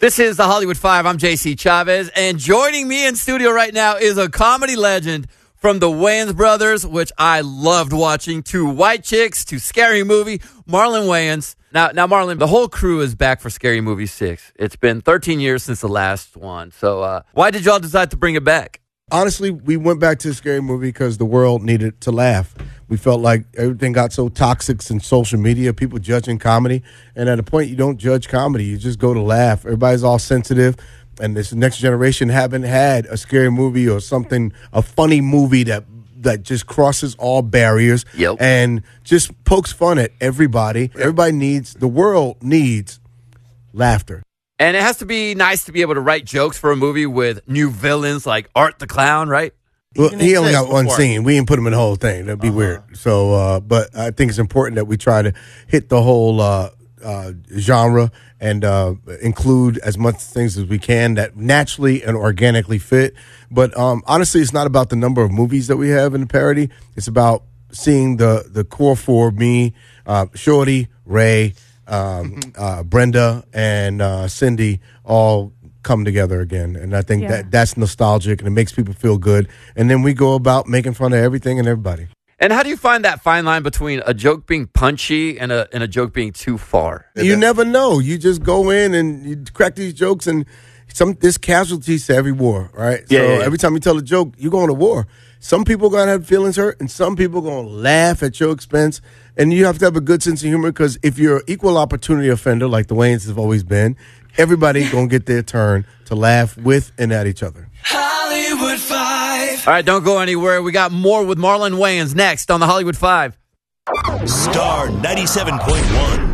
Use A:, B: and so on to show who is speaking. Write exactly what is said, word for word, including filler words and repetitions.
A: This is the Hollywood Five. I'm J C Chavez, and joining me in studio right now is a comedy legend from the Wayans brothers, which I loved watching, to White Chicks, to Scary Movie, Marlon Wayans. Now, now, Marlon, the whole crew is back for Scary Movie six. It's been thirteen years since the last one. So uh, why did y'all decide to bring it back?
B: Honestly, we went back to the Scary Movie because the world needed to laugh. We felt like everything got so toxic in social media, people judging comedy. And at a point, you don't judge comedy. You just go to laugh. Everybody's all sensitive. And this next generation haven't had a scary movie or something, a funny movie that that just crosses all barriers
A: Yep.
B: and just pokes fun at everybody. Everybody needs, the world needs laughter.
A: And it has to be nice to be able to write jokes for a movie with new villains like Art the Clown, right?
B: Well, he only got one
A: before.
B: scene. We didn't put him in the whole thing. That'd be
A: Uh-huh.
B: weird. So, uh, but I think it's important that we try to hit the whole uh, uh, genre and uh, include as much things as we can that naturally and organically fit. But um, honestly, it's not about the number of movies that we have in the parody. It's about seeing the the core four: me, uh, Shorty, Ray, um, uh, Brenda, and uh, Cindy all come together again. And I think
C: Yeah.
B: that that's nostalgic and it makes people feel good. And then we go about making fun of everything and everybody.
A: And how do you find that fine line between a joke being punchy and a and a joke being too far?
B: You never know. You just go in and you crack these jokes, and some there's casualties to every war, right?
A: Yeah,
B: so
A: yeah, yeah.
B: every time you tell a joke, you're going to war. Some people are going to have feelings hurt, and some people are going to laugh at your expense. And you have to have a good sense of humor, because if you're an equal opportunity offender, like the Wayans have always been, everybody's going to get their turn to laugh with and at each other.
D: Hollywood Five.
A: All right, don't go anywhere. We got more with Marlon Wayans next on the Hollywood Five.
E: Star ninety-seven point one.